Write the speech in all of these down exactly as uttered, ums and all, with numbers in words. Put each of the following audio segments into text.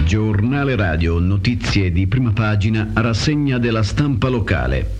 Giornale radio, notizie di prima pagina, rassegna della stampa locale.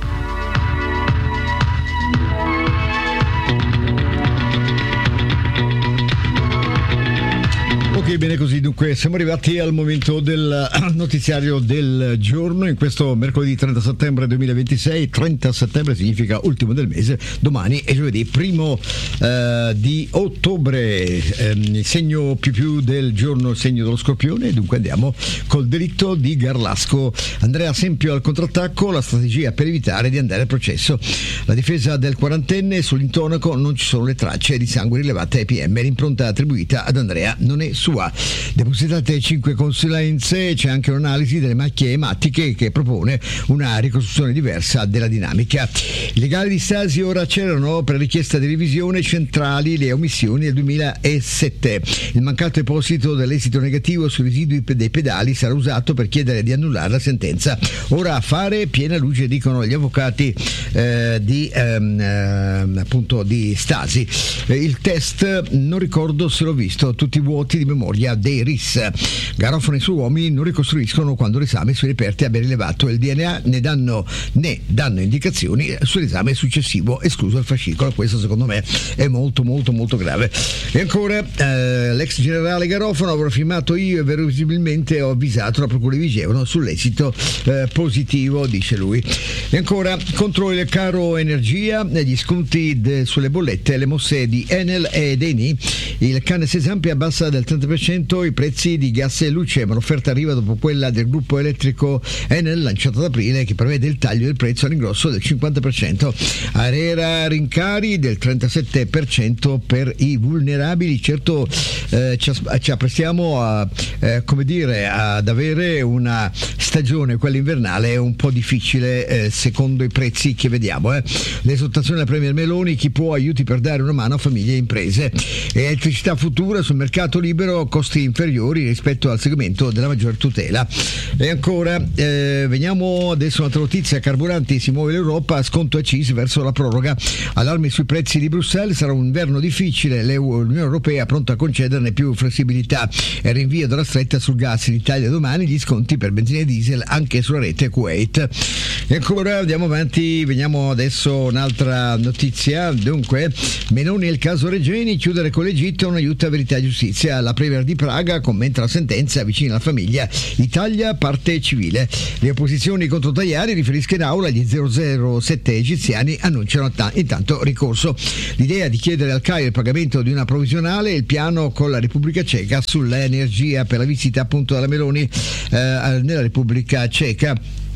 Ok, bene così, dunque siamo arrivati al momento del notiziario del giorno in questo mercoledì trenta settembre duemilaventisei. trenta settembre significa ultimo del mese, domani è giovedì primo eh, di ottobre, eh, il segno più più del giorno, il segno dello Scorpione. Dunque andiamo col delitto di Garlasco. Andrea Sempio al contrattacco, la strategia per evitare di andare al processo. La difesa del quarantenne, sull'intonaco non ci sono le tracce di sangue rilevate ai P M, l'impronta attribuita ad Andrea non è sua. Depositate cinque consulenze, c'è anche un'analisi delle macchie ematiche che propone una ricostruzione diversa della dinamica. I legali di Stasi ora accelerano per richiesta di revisione centrali le omissioni del duemilasette. Il mancato deposito dell'esito negativo sui residui dei pedali sarà usato per chiedere di annullare la sentenza. Ora a fare piena luce, dicono gli avvocati eh, di ehm, eh, appunto di Stasi. Eh, il test non ricordo se l'ho visto, tutti vuoti di memoria dei R I S. Garofano e i suoi uomini non ricostruiscono quando l'esame sui reperti abbia rilevato il D N A, ne danno, ne danno indicazioni sull'esame successivo, escluso il fascicolo. Questo secondo me è molto molto molto grave. E ancora eh, l'ex generale Garofano: avrò firmato io e verosimilmente ho avvisato la procura di Vigevano sull'esito eh, positivo, dice lui. E ancora contro il caro energia, gli sconti de, sulle bollette, le mosse di Enel ed Eni. Il Cannes Esempio abbassa del trenta per cento i prezzi di gas e luce, ma l'offerta arriva dopo quella del gruppo elettrico Enel lanciata ad aprile, che prevede il taglio del prezzo all'ingrosso del cinquanta per cento. Arera rincari del trentasette per cento per i vulnerabili. Certo eh, ci, ci apprestiamo a, eh, come dire, ad avere una stagione, quella invernale, un po' difficile eh, secondo i prezzi che vediamo. Eh. L'esaltazione della Premier Meloni, chi può aiuti per dare una mano a famiglie e imprese. Elettricità futura sul mercato libero, costi inferiori rispetto al segmento della maggior tutela. E ancora eh, veniamo adesso un'altra notizia: carburanti, si muove l'Europa, sconto A C I S verso la proroga, allarmi sui prezzi di Bruxelles, sarà un inverno difficile, l'Unione Europea pronta a concederne più flessibilità e rinvio della stretta sul gas in Italia domani, gli sconti per benzina e diesel anche sulla rete Kuwait. E ancora andiamo avanti, veniamo adesso un'altra notizia. Dunque Meloni e il caso Regeni, chiudere con l'Egitto non aiuta verità e giustizia. La Premier di Praga commenta la sentenza, vicina alla famiglia, Italia parte civile. Le opposizioni contro Tajani, riferisca in aula, gli zero zero sette egiziani annunciano t- intanto ricorso. L'idea di chiedere al Cairo il pagamento di una provvisionale, il piano con la Repubblica Ceca sull'energia per la visita appunto della Meloni eh, nella Repubblica Ceca.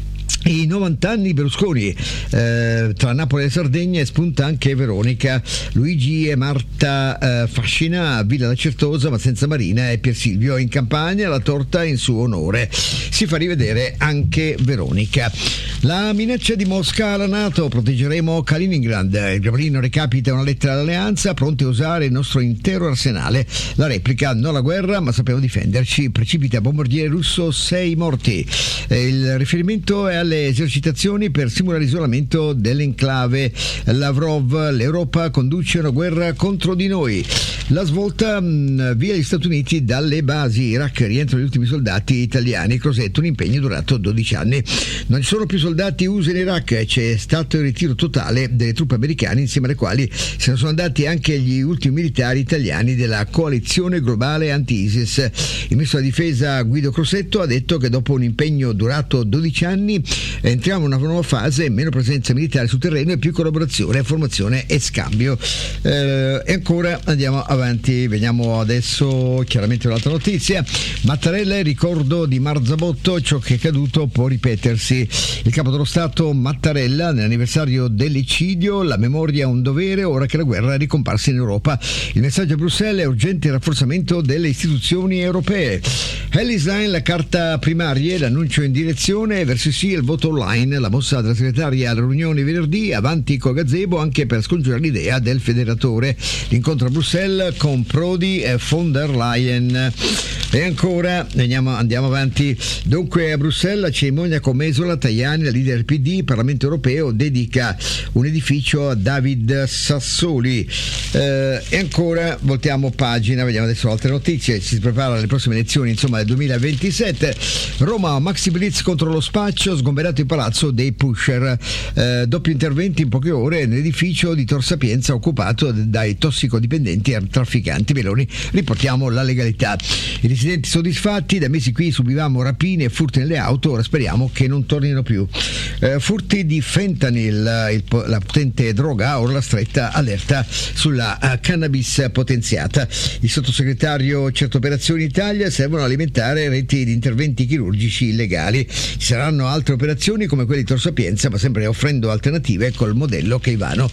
I novanta anni Berlusconi, eh, tra Napoli e Sardegna, spunta anche Veronica. Luigi e Marta eh, Fascina a Villa La Certosa, ma senza Marina e Pier Silvio in Campania, la torta in suo onore. Si fa rivedere anche Veronica. La minaccia di Mosca alla NATO, proteggeremo Kaliningrad. Il Cremlino recapita una lettera all'alleanza, pronti a usare il nostro intero arsenale. La replica: non la guerra, ma sappiamo difenderci. Precipita bombardiere russo, sei morti. Eh, il riferimento è alle esercitazioni per simulare l'isolamento dell'enclave. Lavrov: l'Europa conduce una guerra contro di noi. La svolta mh, via gli Stati Uniti dalle basi. Iraq, rientrano gli ultimi soldati italiani. Crosetto: un impegno durato dodici anni. Non ci sono più soldati U S A in Iraq, c'è stato il ritiro totale delle truppe americane, insieme alle quali se ne sono andati anche gli ultimi militari italiani della coalizione globale anti-ISIS. Il ministro della difesa Guido Crosetto ha detto che dopo un impegno durato dodici anni entriamo in una nuova fase, meno presenza militare sul terreno e più collaborazione, formazione e scambio. Eh, e ancora andiamo avanti, veniamo adesso chiaramente un'altra notizia. Mattarella, il ricordo di Marzabotto, ciò che è accaduto può ripetersi. Il capo dello Stato Mattarella, nell'anniversario dell'eccidio, la memoria è un dovere ora che la guerra è ricomparsa in Europa. Il messaggio a Bruxelles è urgente rafforzamento delle istituzioni europee. Hellisline, la carta primaria, l'annuncio in direzione verso sì il voto online, la mossa della segretaria alla riunione venerdì, avanti col gazebo anche per scongiurare l'idea del federatore. L'incontro a Bruxelles con Prodi e von der Leyen. E ancora andiamo, andiamo avanti. Dunque a Bruxelles la cerimonia con Mesola, Tajani, la leader P D, Parlamento europeo dedica un edificio a David Sassoli. Eh, e ancora voltiamo pagina, vediamo adesso altre notizie. Si prepara alle prossime elezioni insomma duemilaventisette. Roma, maxi blitz contro lo spaccio, sgomberato il palazzo dei pusher. Eh, doppio interventi in poche ore nell'edificio di Tor Sapienza occupato dai tossicodipendenti e trafficanti. Meloni, riportiamo la legalità. I residenti soddisfatti, da mesi qui subivamo rapine e furti nelle auto, ora speriamo che non tornino più. Eh, furti di fentanyl, il, la potente droga, ora la stretta allerta sulla uh, cannabis potenziata. Il sottosegretario, certe operazioni in Italia servono a alimentare reti di interventi chirurgici illegali. Ci saranno altre operazioni come quelle di Tor Sapienza, ma sempre offrendo alternative col modello Caivano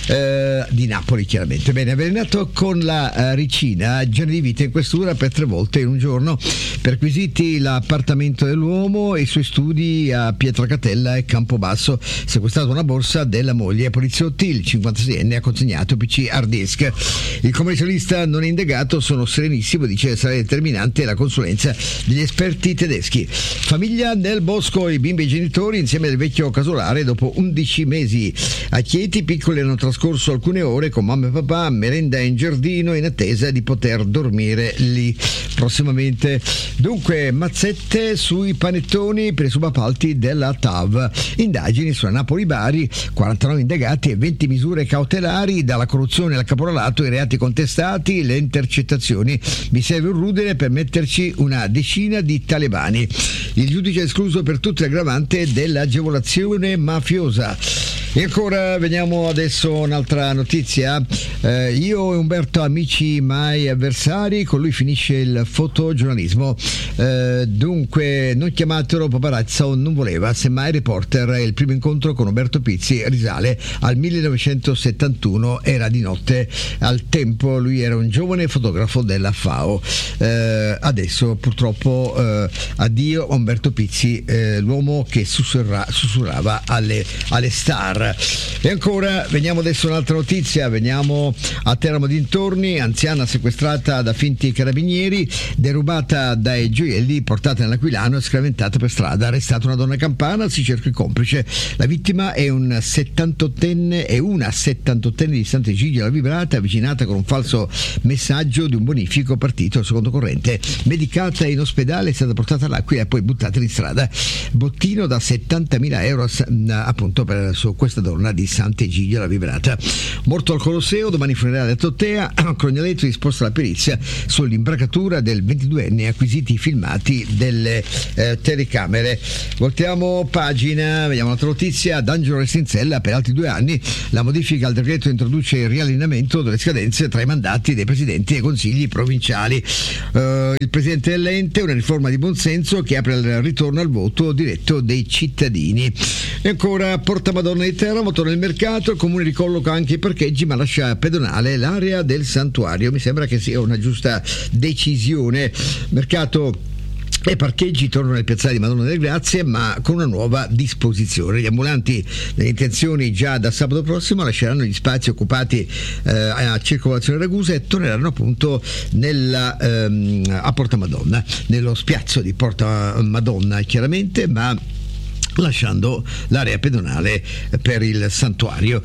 eh, di Napoli, chiaramente. Bene, avvelenato con la uh, ricina, genere di vita in questura per tre volte in un giorno. Perquisiti l'appartamento dell'uomo e i suoi studi a Pietracatella e Campobasso. Sequestrata una borsa della moglie. Poliziotti, il cinquantaseienne ha consegnato P C hard disk. Il commercialista non è indagato, sono serenissimo, dice sarà determinante la consulenza degli esperti tedeschi. Famiglia nel bosco, i bimbi e i genitori insieme al vecchio casolare dopo undici mesi. A Chieti, piccoli hanno trascorso alcune ore con mamma e papà, merenda in giardino in attesa di poter dormire lì prossimamente. Dunque, mazzette sui panettoni per i subappalti della T A V. Indagini sulla Napoli-Bari, quarantanove indagati e venti misure cautelari, dalla corruzione al caporalato, i reati contestati, le intercettazioni. Mi serve un rudere per metterci una decina di talebani. Il giudice ha escluso per tutte l'aggravante dell'agevolazione mafiosa. E ancora veniamo adesso un'altra notizia. Eh, io e Umberto amici mai avversari, con lui finisce il fotogiornalismo. Eh, dunque non chiamatelo paparazzo, non voleva, semmai reporter. Il primo incontro con Umberto Pizzi risale al millenovecentosettantuno, era di notte al tempo, lui era un giovane fotografo della F A O. Eh, adesso purtroppo eh, addio Umberto Pizzi, eh, l'uomo che sussurra, sussurrava alle, alle star. E ancora veniamo adesso a un'altra notizia, veniamo a Teramo dintorni, anziana sequestrata da finti carabinieri, derubata dai gioielli, portata nell'Aquilano e scraventata per strada. Arrestata una donna campana, si cerca il complice. La vittima è un settantottenne e una settantottenne di Sant'Egidio alla Vibrata, avvicinata con un falso messaggio di un bonifico partito al secondo corrente. Medicata in ospedale, è stata portata all'Aquila e poi buttata in strada. Bottino da settantamila euro appunto per su questa donna di Sant'Egidio alla Vibrata. Morto al Colosseo, domani funerale a Tottea. Crognaletto disposta la perizia sull'imbracatura del ventiduenne, acquisiti i filmati delle eh, telecamere. Voltiamo pagina, vediamo un'altra notizia. D'Angelo Restinzella per altri due anni. La modifica al decreto introduce il riallineamento delle scadenze tra i mandati dei presidenti dei consigli provinciali. Uh, il presidente dell'ente, una riforma di buonsenso che apre il ritorno al voto diretto dei cittadini. E ancora Porta Madonna di Teramo, torna il mercato, il comune ricolloca anche i parcheggi ma lascia pedonale l'area del santuario. Mi sembra che sia una giusta decisione. Mercato e parcheggi tornano nel piazzale di Madonna delle Grazie, ma con una nuova disposizione. Gli ambulanti, nelle intenzioni già da sabato prossimo, lasceranno gli spazi occupati eh, a circolazione Ragusa e torneranno appunto nella, ehm, a Porta Madonna, nello spiazzo di Porta Madonna chiaramente, ma lasciando l'area pedonale per il santuario.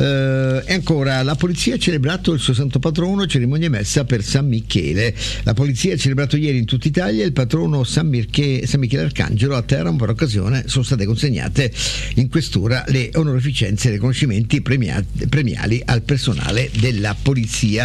Eh, e ancora la polizia ha celebrato il suo santo patrono, cerimonia messa per San Michele. La polizia ha celebrato ieri in tutta Italia il patrono San, Mirche, San Michele Arcangelo. A Teramo per occasione sono state consegnate in questura le onorificenze e riconoscimenti premiati, premiali al personale della polizia.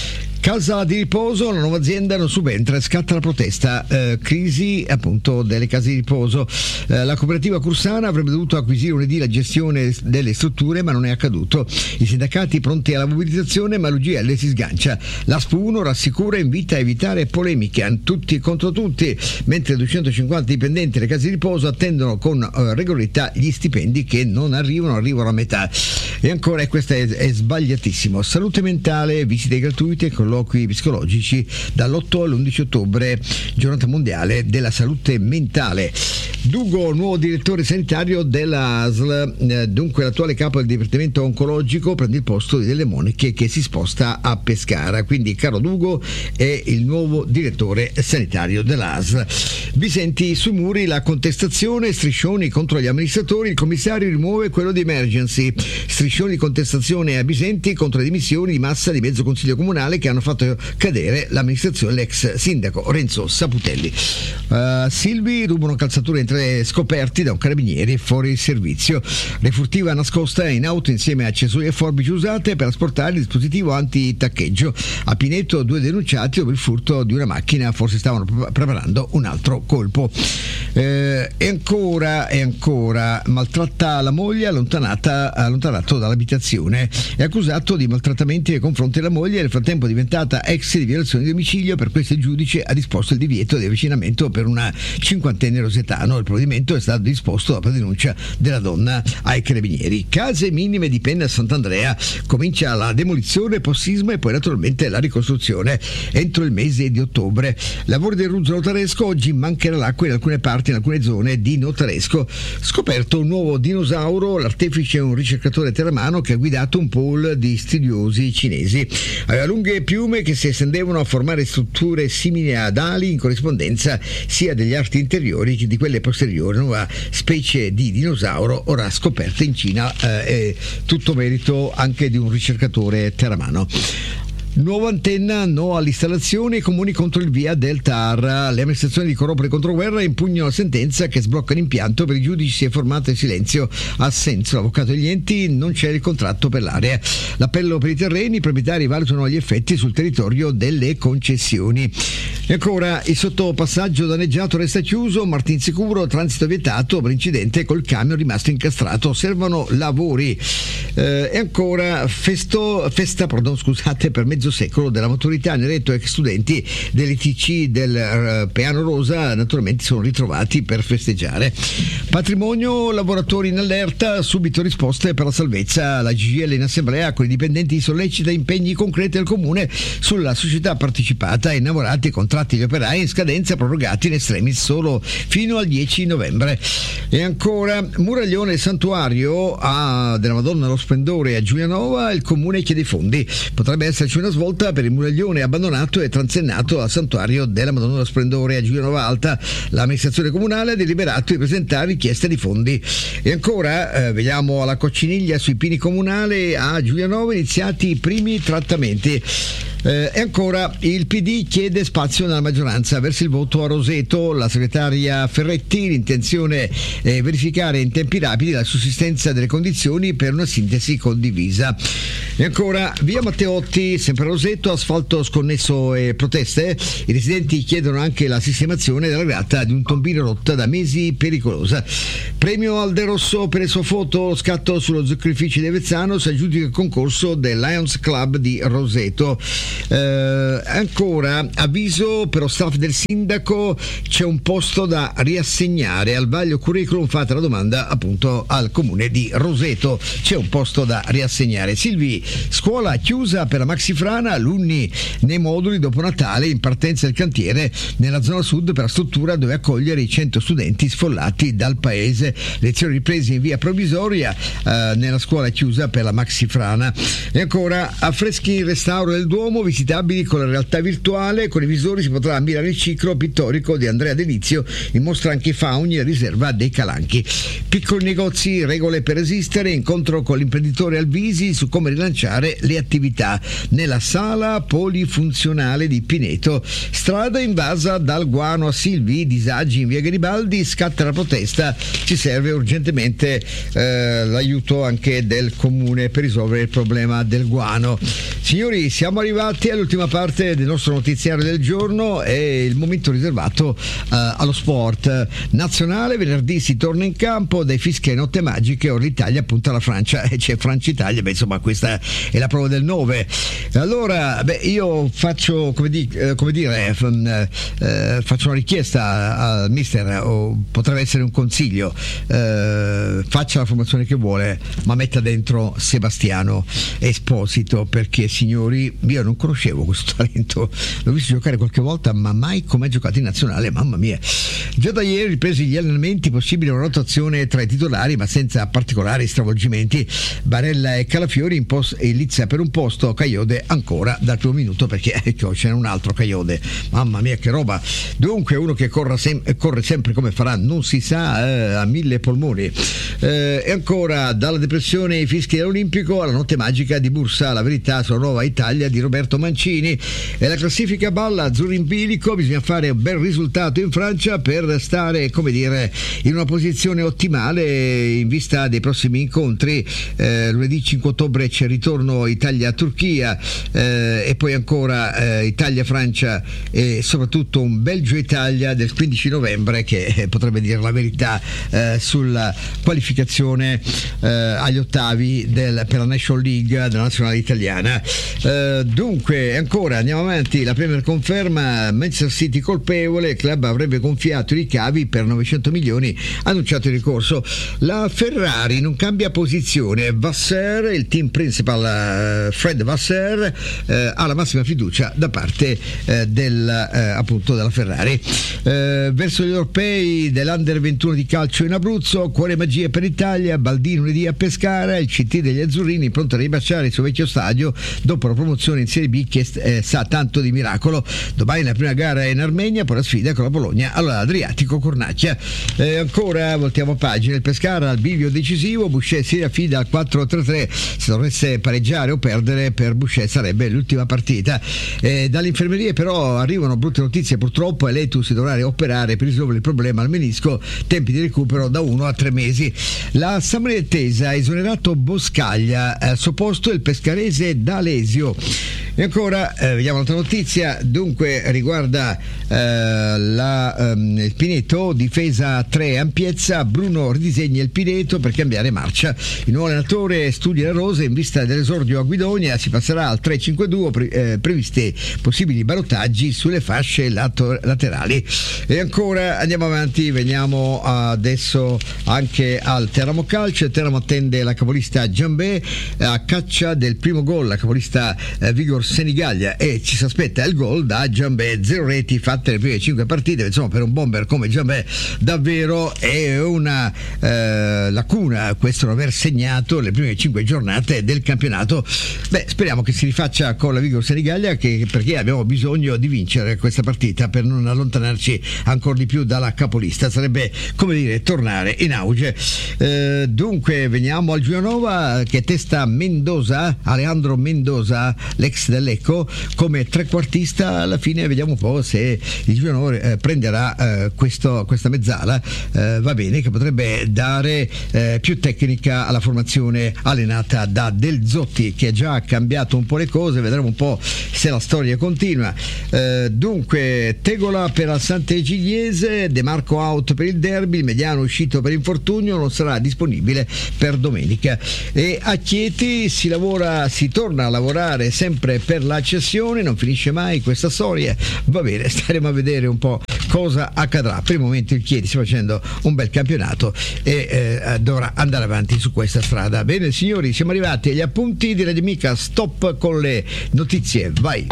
Casa di riposo, la nuova azienda non subentra, scatta la protesta, eh, crisi appunto delle case di riposo. Eh, la cooperativa Cursana avrebbe dovuto acquisire lunedì la gestione delle strutture, ma non è accaduto. I sindacati pronti alla mobilitazione, ma l'U G L si sgancia. L'A S P uno rassicura e invita a evitare polemiche, tutti contro tutti, mentre duecentocinquanta dipendenti delle case di riposo attendono con eh, regolarità gli stipendi che non arrivano, arrivano a metà. E ancora, e questo è, è sbagliatissimo, salute mentale, visite gratuite con colloqui psicologici dall'otto all'undici ottobre, giornata mondiale della salute mentale. Dugo, nuovo direttore sanitario della A S L, eh, dunque l'attuale capo del dipartimento oncologico prende il posto di Delle Monache che si sposta a Pescara, quindi caro Dugo è il nuovo direttore sanitario dell'A S L. Bisenti sui muri, la contestazione, striscioni contro gli amministratori, il commissario rimuove quello di emergency, striscioni di contestazione a Bisenti contro le dimissioni di massa di mezzo consiglio comunale che hanno fatto cadere l'amministrazione dell'ex sindaco Renzo Saputelli. Uh, Silvi rubano calzature in tre scoperti da un carabinieri fuori servizio. Refurtiva nascosta in auto insieme a accessori e forbici usate per asportare il dispositivo anti-taccheggio. A Pineto due denunciati dopo il furto di una macchina, forse stavano pre- preparando un altro colpo. Eh, e ancora e ancora maltratta la moglie allontanata, allontanato dall'abitazione. È accusato di maltrattamenti nei confronti della moglie, nel frattempo è diventata ex di violazione di domicilio. Per questo il giudice ha disposto il divieto di avvicinamento per una cinquantenne rosetano. Il provvedimento è stato disposto dopo la denuncia della donna ai carabinieri. Case minime di Penna a Sant'Andrea, comincia la demolizione post-sisma e poi naturalmente la ricostruzione entro il mese di ottobre. Lavori del Ruzzo Notaresco, oggi mancherà l'acqua in alcune parti, in alcune zone di Notaresco. Scoperto un nuovo dinosauro, l'artefice è un ricercatore terramano che ha guidato un pool di studiosi cinesi. Aveva lunghe piume che si estendevano a formare strutture simili ad ali in corrispondenza sia degli arti interiori che di quelle posteriori. Nuova specie di dinosauro ora scoperta in Cina, eh, tutto merito anche di un ricercatore terramano. Nuova antenna, no all'installazione, i comuni contro il via del T A R. Le amministrazioni di Corropoli contro guerra impugnano la sentenza che sblocca l'impianto. Per i giudici si è formato in silenzio assenso. L'avvocato degli enti, non c'è il contratto per l'area. L'appello per i terreni, i proprietari valutano gli effetti sul territorio delle concessioni. E ancora il sottopassaggio danneggiato resta chiuso, Martin sicuro, transito vietato per incidente col camion rimasto incastrato, servono lavori. Eh, e ancora festo, festa pardon, scusate, per mezzo secolo della maturità. Nel retto ex studenti dell'I T C del uh, Peano Rosa naturalmente sono ritrovati per festeggiare. Patrimonio, lavoratori in allerta, subito risposte per la salvezza. La G G L in assemblea con i dipendenti sollecita impegni concreti al comune sulla società partecipata, innamorati e contratti gli operai in scadenza prorogati in extremis solo fino al dieci novembre. E ancora Muraglione santuario a, della Madonna dello Splendore a Giulianova, il comune chiede i fondi. Potrebbe esserci una svolta per il muraglione abbandonato e transennato al santuario della Madonna dello Splendore a Giulianova Alta. L'amministrazione comunale ha deliberato di presentare richieste di fondi. E ancora eh, vediamo alla Cocciniglia sui pini comunale a Giulianova iniziati i primi trattamenti. Eh, e ancora il P D chiede spazio nella maggioranza verso il voto a Roseto. La segretaria Ferretti, l'intenzione è verificare in tempi rapidi la sussistenza delle condizioni per una sintesi condivisa. E ancora via Matteotti, sempre a Roseto, asfalto sconnesso e proteste. I residenti chiedono anche la sistemazione della grata di un tombino rotta da mesi, pericolosa. Premio al De Rosso per le sue foto, lo scatto sullo zuccherificio di Avezzano, si aggiudica il concorso del Lions Club di Roseto. Eh, ancora avviso per lo staff del sindaco, c'è un posto da riassegnare al vaglio curriculum, fate la domanda appunto al comune di Roseto, c'è un posto da riassegnare. Silvi, scuola chiusa per la Maxifrana, alunni nei moduli dopo Natale, in partenza del cantiere nella zona sud per la struttura dove accogliere i cento studenti sfollati dal paese. Lezioni riprese in via provvisoria eh, nella scuola chiusa per la Maxifrana. E ancora affreschi in restauro del Duomo, visitabili con la realtà virtuale, con i visori si potrà ammirare il ciclo pittorico di Andrea Delizio, in mostra anche i fauni e riserva dei Calanchi. Piccoli negozi, regole per resistere, incontro con l'imprenditore Alvisi su come rilanciare le attività nella sala polifunzionale di Pineto. Strada invasa dal guano a Silvi, disagi in via Garibaldi, scatta la protesta, ci serve urgentemente eh, l'aiuto anche del comune per risolvere il problema del guano. Signori, siamo arrivati all'ultima parte del nostro notiziario del giorno, è il momento riservato uh, allo sport nazionale. Venerdì si torna in campo, dai fischi e notte magiche, ora l'Italia punta alla Francia e c'è Francia-Italia, beh insomma questa è la prova del nove. Allora beh, io faccio come, di, eh, come dire f- eh, faccio una richiesta al mister, o potrebbe essere un consiglio, eh, faccia la formazione che vuole ma metta dentro Sebastiano Esposito, perché signori io non conoscevo questo talento, l'ho visto giocare qualche volta ma mai come ha giocato in nazionale, mamma mia. Già da ieri ripresi gli allenamenti, possibile una rotazione tra i titolari ma senza particolari stravolgimenti. Barella e Calafiori in post e Lizza per un posto, Caiode ancora dal primo minuto, perché ecco c'è un altro Caiode, mamma mia che roba. Dunque uno che corra sem- corre sempre come farà non si sa, eh, a mille polmoni. Eh, e ancora dalla depressione ai fischi dell'Olimpico alla notte magica di Bursa, la verità sulla nuova Italia di Roberto Roberto Mancini. E la classifica balla azzurro in bilico, bisogna fare un bel risultato in Francia per stare, come dire, in una posizione ottimale in vista dei prossimi incontri. Eh, lunedì cinque ottobre c'è il ritorno Italia-Turchia, eh, e poi ancora eh, Italia-Francia e soprattutto un Belgio-Italia del quindici novembre che eh, potrebbe dire la verità eh, sulla qualificazione eh, agli ottavi del, per la National League della nazionale italiana. Eh, dunque ancora andiamo avanti, la Premier conferma Manchester City colpevole, il club avrebbe gonfiato i ricavi per novecento milioni, annunciato il ricorso. La Ferrari non cambia posizione, Vasseur, il team principal uh, Fred Vasseur uh, ha la massima fiducia da parte uh, del, uh, appunto della Ferrari. Uh, verso gli europei dell'Under ventuno di calcio in Abruzzo, cuore magie per l'Italia, Baldini lunedì a Pescara, il C T degli azzurrini pronto a ribaciare il suo vecchio stadio dopo la promozione in Serie B che eh, sa tanto di miracolo. Domani la prima gara è in Armenia, poi la sfida con la Bologna allora Adriatico Cornacchia. Eh, ancora voltiamo pagina, il Pescara al bivio decisivo, Boucher si affida al quattro tre tre, se dovesse pareggiare o perdere per Boucher sarebbe l'ultima partita. Eh, dalle infermerie però arrivano brutte notizie purtroppo, e Letu si dovrà operare per risolvere il problema al menisco, tempi di recupero da uno a tre mesi. La Sammarinese ha esonerato Boscaglia, al suo posto il pescarese D'Alesio. E ancora eh, vediamo un'altra notizia, dunque riguarda eh, la, ehm, il Pineto, difesa tre ampiezza, Bruno ridisegna il Pineto per cambiare marcia, il nuovo allenatore studia le rose in vista dell'esordio a Guidonia, si passerà al tre cinque due, pre- eh, previsti possibili ballottaggi sulle fasce lato- laterali. E ancora andiamo avanti, veniamo adesso anche al Teramo Calcio. Il Teramo attende la capolista Giambé a caccia del primo gol, la capolista eh, Vigor Senigallia, e ci si aspetta il gol da Giambé, zero reti fatte nelle prime cinque partite, insomma per un bomber come Giambé davvero è una eh, lacuna questo non aver segnato le prime cinque giornate del campionato. Beh, speriamo che si rifaccia con la Vigor Senigallia, che, perché abbiamo bisogno di vincere questa partita per non allontanarci ancora di più dalla capolista, sarebbe come dire tornare in auge. Eh, dunque veniamo al Giulianova che testa Mendoza, Alejandro Mendoza, l'ex dell'Ecco, come trequartista. Alla fine vediamo un po' se il Giulianova eh, prenderà eh, questo, questa mezzala, eh, va bene, che potrebbe dare eh, più tecnica alla formazione allenata da Del Zotti, che ha già cambiato un po' le cose, vedremo un po' se la storia continua. Eh, dunque Tegola per il Sant'Egidiese, De Marco out per il derby, il mediano uscito per infortunio non sarà disponibile per domenica. E a Chieti si lavora, si torna a lavorare sempre per la cessione, non finisce mai questa storia, va bene, staremo a vedere un po' cosa accadrà. Per il momento il Chieti sta facendo un bel campionato e eh, dovrà andare avanti su questa strada. Bene signori, siamo arrivati agli appunti di Radio Amica, stop con le notizie, vai.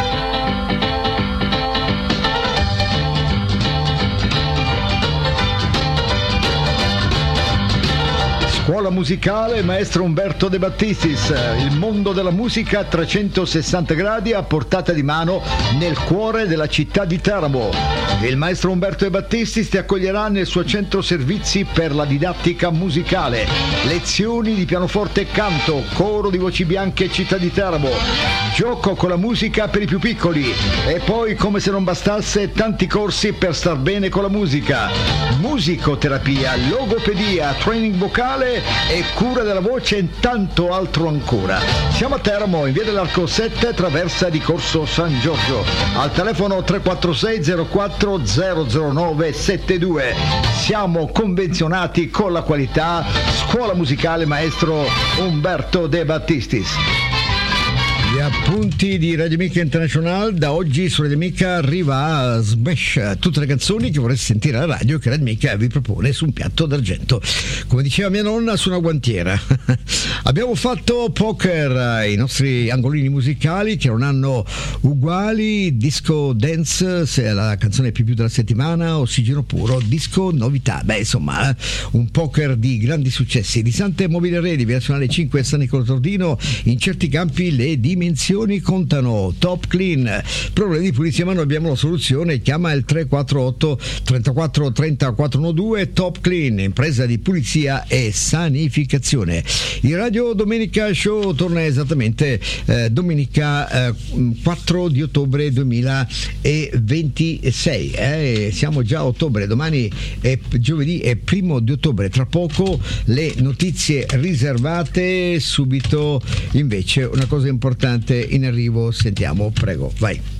Scuola musicale Maestro Umberto De Battistis, il mondo della musica a trecentosessanta gradi a portata di mano nel cuore della città di Teramo. Il Maestro Umberto De Battistis ti accoglierà nel suo centro servizi per la didattica musicale, lezioni di pianoforte e canto, coro di voci bianche città di Teramo, gioco con la musica per i più piccoli e poi, come se non bastasse, tanti corsi per star bene con la musica, musicoterapia, logopedia, training vocale e cura della voce e tanto altro ancora. Siamo a Teramo in via dell'Arco sette, traversa di Corso San Giorgio, al telefono tre quattro sei zero quattro zero zero nove sette due. Siamo convenzionati con la qualità. Scuola musicale Maestro Umberto De Battistis. Gli appunti di Radio Amica International. Da oggi su Radio Amica arriva Smash, tutte le canzoni che vorreste sentire alla radio che Radio Amica vi propone su un piatto d'argento, come diceva mia nonna, su una guantiera. Abbiamo fatto poker, i nostri angolini musicali che non hanno uguali, disco dance, se la canzone più più della settimana, ossigeno puro, disco novità. Beh, insomma, un poker di grandi successi. Di Sante Mobile Re, di Via Nazionale cinque San Nicola Tordino, in certi campi le dimensioni dimensioni contano. Top Clean, problemi di pulizia ma noi abbiamo la soluzione. Chiama il tre quattro otto trentaquattro trenta quattrocentodue. Top Clean, impresa di pulizia e sanificazione. Il Radio Domenica Show torna esattamente eh, domenica eh, quattro di ottobre duemilaventisei. Eh, siamo già a ottobre, domani è giovedì, è primo di ottobre. Tra poco le notizie riservate, subito invece una cosa importante in arrivo. Sentiamo, prego, vai.